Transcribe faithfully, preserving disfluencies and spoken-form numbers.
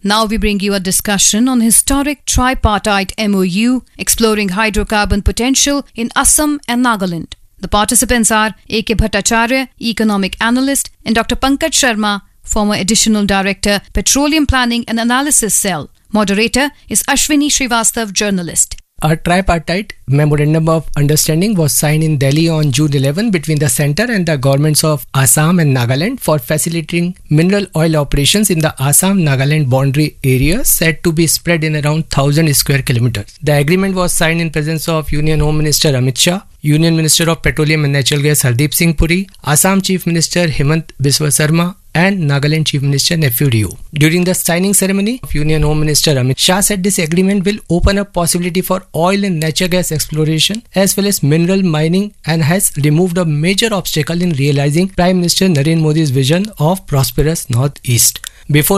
Now we bring you a discussion on historic tripartite M O U exploring hydrocarbon potential in Assam and Nagaland. The participants are A K Bhattacharya, economic analyst, and Doctor Pankaj Sharma, former additional director, Petroleum Planning and Analysis Cell. Moderator is Ashwini Srivastav, journalist. A tripartite memorandum of understanding was signed in Delhi on June eleventh between the centre and the governments of Assam and Nagaland for facilitating mineral oil operations in the Assam-Nagaland boundary area said to be spread in around one thousand square kilometres. The agreement was signed in presence of Union Home Minister Amit Shah, Union Minister of Petroleum and Natural Gas Hardeep Singh Puri, Assam Chief Minister Hemant Biswa Sarma, and Nagaland Chief Minister Neiphiu Rio. During the signing ceremony, Union Home Minister Amit Shah said this agreement will open up possibility for oil and natural gas exploration as well as mineral mining and has removed a major obstacle in realizing Prime Minister Narendra Modi's vision of prosperous Northeast. Before